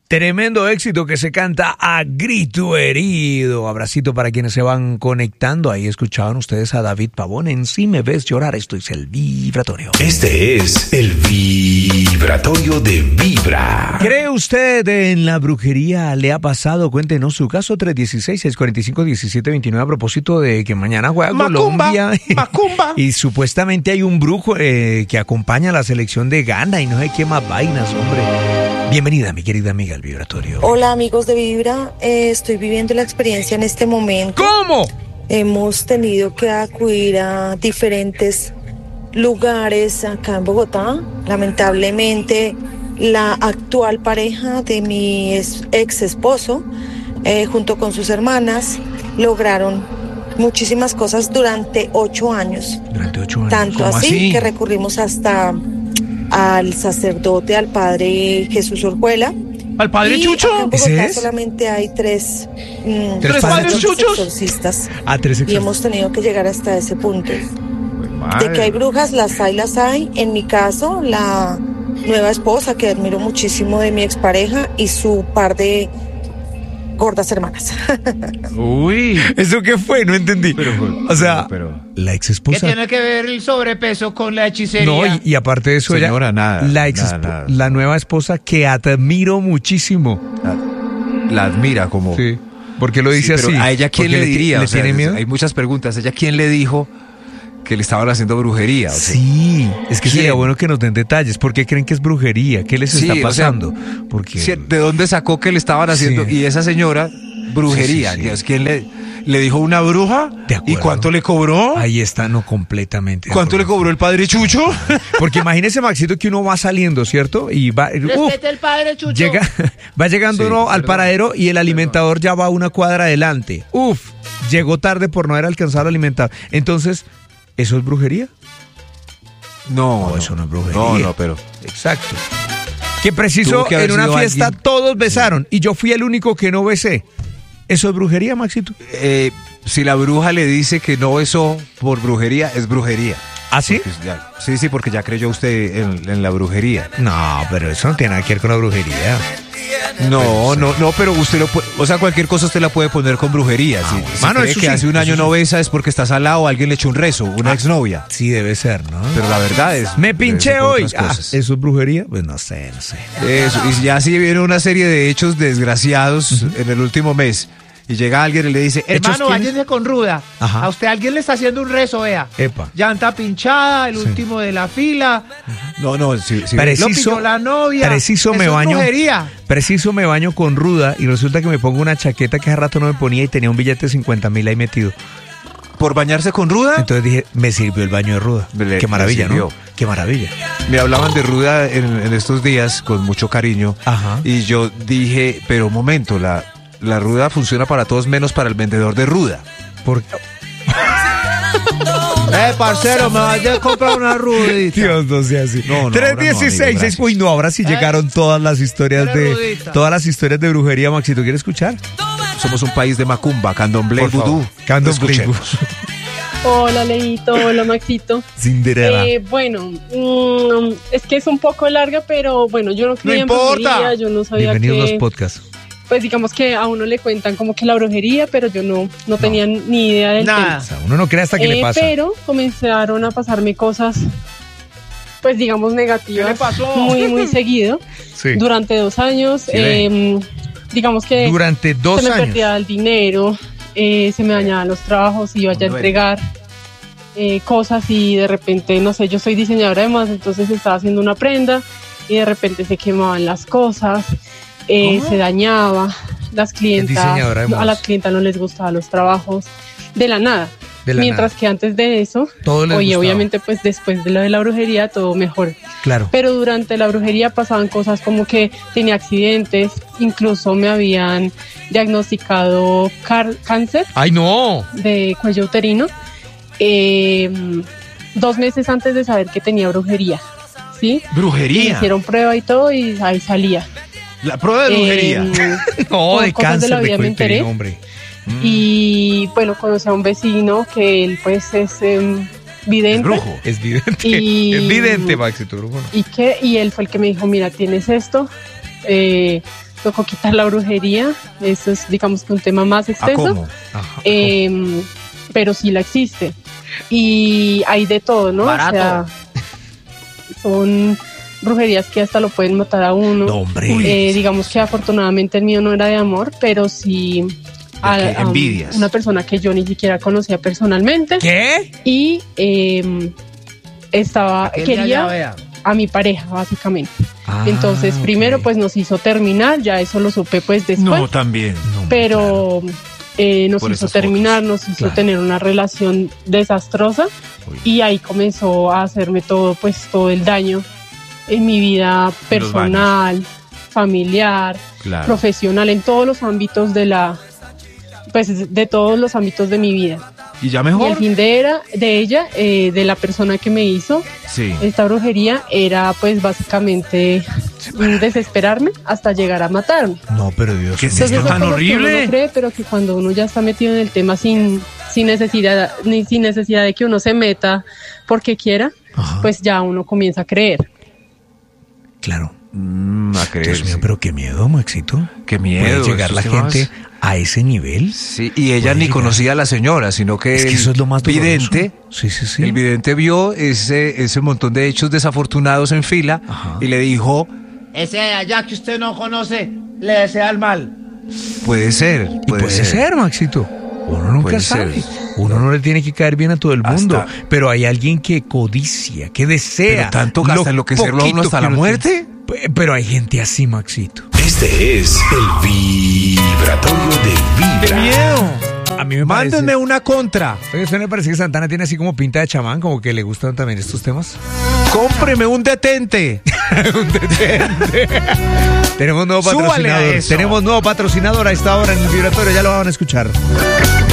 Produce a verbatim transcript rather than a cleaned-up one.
Tremendo éxito que se canta a grito herido. Abracito para quienes se van conectando. Ahí escuchaban ustedes a David Pavón en Si Me Ves Llorar. Esto es el Vibratorio. Este es el Vibratorio de Vibra. ¿Cree usted en la brujería? ¿Le ha pasado? Cuéntenos su caso. Tres uno seis, seis cuatro cinco, uno siete dos nueve a propósito de que mañana juega Macumba, Colombia. Macumba. Y supuestamente hay un brujo eh, que acompaña a la selección de Ghana y no sé qué más vainas, hombre. Bienvenida, mi querida amiga, al Vibratorio. Hola, amigos de Vibra. Eh, estoy viviendo la experiencia en este momento. ¿Cómo? Hemos tenido que acudir a diferentes lugares acá en Bogotá. Lamentablemente, la actual pareja de mi ex esposo, eh, junto con sus hermanas, lograron muchísimas cosas durante ocho años. Durante ocho años. Tanto ¿Cómo así, así? que recurrimos hasta al sacerdote, al padre Jesús Orjuela. ¿Al padre y Chucho? acá en Bogotá ¿Ese es? solamente hay tres, mm, ¿Tres padres chuchos? exorcistas. Ah, tres Y exorcistas. hemos tenido que llegar hasta ese punto. Madre. De que hay brujas, las hay, las hay. En mi caso, la nueva esposa, que admiro muchísimo, de mi expareja, y su par de gordas hermanas. Uy. ¿Eso qué fue? No entendí. Pero, o sea, pero- la ex ¿Qué esposa. tiene que ver el sobrepeso con la hechicería? No, y, y aparte de eso, Señora, ella, nada, la, ex nada, nada. la nueva esposa que admiro muchísimo. La, la admira como... Sí. ¿Por qué lo dice Sí, pero así? ¿a ella quién ¿Porque le ti- diría? ¿Le O sea, tiene miedo? Hay muchas preguntas. ¿Ella quién le dijo que le estaban haciendo brujería? O sea, Sí, es que ¿quién? sería bueno que nos den detalles. ¿Por qué creen que es brujería? ¿Qué les Sí, está o sea, pasando? Porque sí, ¿de dónde sacó que le estaban haciendo? Sí. Y esa señora, brujería. Sí, sí, sí. Dios, ¿quién le, le dijo una bruja? De acuerdo. ¿Y cuánto le cobró? ahí está, no completamente. de ¿Cuánto le acuerdo. cobró el padre Chucho? Porque imagínese, Maxito, que uno va saliendo, ¿cierto? Y va, uf, Respete el padre Chucho. llega, va llegando Sí, uno al perdón, paradero y el alimentador ya va una cuadra adelante. Uf, llegó tarde por no haber alcanzado al alimentador. Entonces, ¿eso es brujería? No, No, eso no es brujería. No, no, pero... Exacto. Que preciso, Tuvo que haber en una sido fiesta alguien- todos besaron y yo fui el único que no besé. ¿Eso es brujería, Maxito? Eh, si la bruja le dice que no besó por brujería, es brujería. ¿Ah, sí? Porque ya- sí, sí, porque ya creyó usted en, en la brujería. No, pero eso no tiene nada que ver con la brujería. No, no, no, pero usted lo puede, o sea, cualquier cosa usted la puede poner con brujería. Si, si mano, cree eso que sí, hace un año eso no sí. besa es porque está salado o alguien le echó un rezo, una exnovia. Sí, debe ser, ¿no? Pero la verdad es... Me debe pinché ser por hoy. otras Ah, cosas. ¿eso es brujería? Pues no sé, no sé. Eso, y ya si viene una serie de hechos desgraciados en el último mes y llega alguien y le dice, Hermano, ¿quiénes? váyase con ruda. Ajá. A usted alguien le está haciendo un rezo, vea. Epa. Llanta pinchada, el Sí. último de la fila. no, no, si, si- Preciso, Lo pilló la novia. preciso me Eso es baño. brujería. Preciso me baño con ruda y resulta que me pongo una chaqueta que hace rato no me ponía y tenía un billete de cincuenta mil ahí metido. por bañarse con ruda. Entonces dije, me sirvió el baño de ruda. Le- Qué maravilla, le sirvió. ¿no? Qué maravilla. Me hablaban de ruda en, en estos días con mucho cariño. Ajá. Y yo dije, pero un momento, la, la ruda funciona para todos menos para el vendedor de ruda. Porque... Eh, parcero, me vaya a comprar una rudita. Dios, no sea así. No, no, tres ahora no, amigo, dieciséis. gracias. Uy, no, ahora sí llegaron todas las historias Tres de ruditas. todas las historias de brujería, Maxito. ¿Quieres escuchar? Somos un país de macumba, candomblé, Por favor. vudú. Candomblé, Escuchemos. Hola, Leito. Hola, Maxito. Cinderella. Eh, bueno, mm, es que es un poco larga, pero bueno, yo no creía en importa. brujería, yo no sabía Bienvenidos a los que, podcasts. pues digamos que a uno le cuentan como que la brujería, pero yo no, no tenía ni idea del Nada. O sea, uno no cree hasta que tema. le Eh, pasa. pero comenzaron a pasarme cosas, pues digamos ¿Qué le negativas, pasó? muy, muy seguido, Sí. durante dos años. Sí, ve. eh, digamos que Durante dos se me años. perdía el dinero, eh, se me dañaban los trabajos, iba ya a Bueno. entregar eh, cosas y de repente, no sé, yo soy diseñadora de modas, entonces estaba haciendo una prenda y de repente se quemaban las cosas, eh, se dañaba, las clientas, diseñadora de a modas. las clientas no les gustaban los trabajos, de la nada. De la Mientras nada. que antes de eso, Todo les oye, gustaba. obviamente pues después de lo de la brujería todo mejor. Claro. Pero durante la brujería pasaban cosas como que tenía accidentes, incluso me habían diagnosticado car- cáncer ¡Ay, no! de cuello uterino eh, dos meses antes de saber que tenía brujería, ¿sí? Y me Brujería. hicieron prueba y todo y ahí salía. La prueba de brujería. Eh, No, por de cosas cáncer de la de vida me cuello enteré. uterino, hombre. Y bueno, conocí a un vecino que él pues es em, vidente. Brujo. Es vidente. Y- Es vidente, Maxito, brujo. No. Y que y él fue el que me dijo, mira, tienes esto, eh, tocó quitar la brujería. Eso es, digamos, que un tema más ¿A extenso. cómo? Ajá. Eh, pero sí la existe. Y hay de todo, ¿no? Barato. O sea, son brujerías que hasta lo pueden matar a uno. No, hombre. Eh, digamos que afortunadamente el mío no era de amor, pero sí a, qué? a Envidias. una persona que yo ni siquiera conocía personalmente. ¿Qué? Y eh, estaba, Aquel día ya quería vea. a mi pareja, básicamente. Ah, Entonces, ok. primero pues nos hizo terminar, ya eso lo supe pues después. No, también. No, pero eh, nos Por hizo esas terminar, fotos. nos hizo Claro. tener una relación desastrosa Uy. y ahí comenzó a hacerme todo, pues todo el daño en mi vida personal, familiar, Claro. profesional, en todos los ámbitos de la, pues de todos los ámbitos de mi vida. ¿Y ya Y el mejor? fin de, era, de ella, eh, de la persona que me hizo Sí. esta brujería, era pues básicamente mm, desesperarme hasta llegar a matarme. No, pero Dios ¿Qué es mío. esto Entonces, tan son cosas que uno horrible? no cree, pero que cuando uno ya está metido en el tema sin, sin necesidad, ni sin necesidad de que uno se meta porque quiera, Ajá. pues ya uno comienza a creer. Claro. Mm, a creer. Dios mío, sí. pero qué miedo, Maxito. Qué miedo. ¿Puede llegar la esos temas. gente a ese nivel? Sí, y ella Puede ni llegar. conocía a la señora, sino que, Es que el eso es lo más doloroso. vidente, Sí, sí, sí. el vidente vio ese, ese montón de hechos desafortunados en fila Ajá. y le dijo, Ese de allá que usted no conoce, le desea el mal. puede ser, Y puede, ser. Maxito. Uno nunca Puede sabe. ser. Uno no le tiene que caer bien a todo el mundo. Hasta- Pero hay alguien que codicia, que desea. Pero tanto gasta enloquecerlo a uno poquito hasta que la uno muerte. tiene. Pe- Pero hay gente así, Maxito. Este es el vibratorio de ¡Qué Vibra. miedo! A mí me Mándenme parece. una contra. Oye, ¿usted me parece que Santana tiene así como pinta de chamán? Como que le gustan también estos temas. Cómpreme un detente. Tenemos nuevo Súbale a patrocinador. eso. Tenemos nuevo patrocinador a esta hora en el vibratorio. Ya lo van a escuchar.